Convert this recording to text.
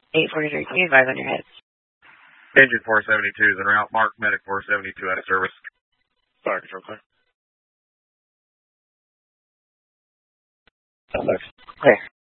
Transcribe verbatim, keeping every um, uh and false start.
eight forty-three, can you advise on your head? Engine four seventy-two is en route. Mark Medic four seventy-two out of service. Fire control clear. Clear.